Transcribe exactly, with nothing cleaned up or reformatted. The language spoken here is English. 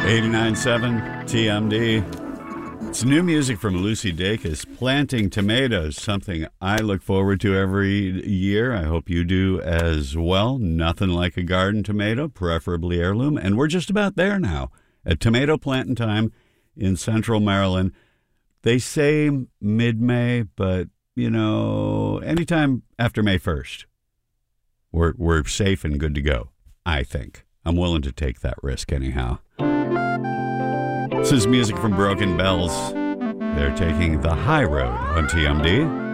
eighty-nine point seven T M D. It's new music from Lucy Dacus, Planting Tomatoes, something I look forward to every year. I hope you do as well. Nothing like a garden tomato, preferably heirloom. And we're just about there now at tomato planting time in central Maryland. They say mid-May, but, you know, anytime after May first, we're, we're safe and good to go, I think. I'm willing to take that risk anyhow. This is music from Broken Bells. They're taking the high road on T M D.